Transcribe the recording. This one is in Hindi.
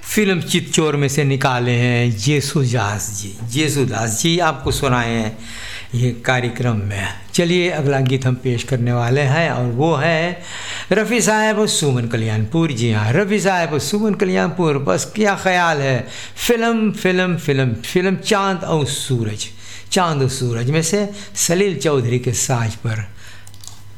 फिल्म चितचोर में से निकाले हैं येसुदास जी। येसुदास जी आपको सुनाए हैं ये कार्यक्रम में। चलिए अगला गीत हम पेश करने वाले हैं और वो है रफ़ी साहब और सुमन कल्याणपुर। जी हाँ, रफ़ी साहब और सुमन कल्याणपुर, बस क्या ख्याल है। फिल्म फिल्म फिल्म फिल्म चांद और सूरज, चांद और सूरज में से सलील चौधरी के साज पर